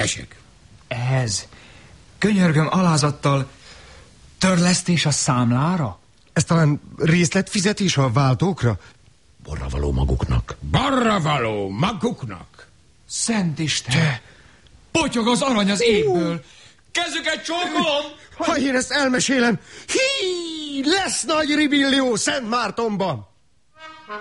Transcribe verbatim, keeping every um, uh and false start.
Tessék. Ez, könyörgöm alázattal, törlesztés a számlára? Ez talán részletfizetés a váltókra? Borravaló maguknak. Borravaló maguknak. Szent Isten! Te. Potyog az arany az égből! Kezüket csókolom! Ha én ezt elmesélem, hí, lesz nagy ribillió Szent Mártonban!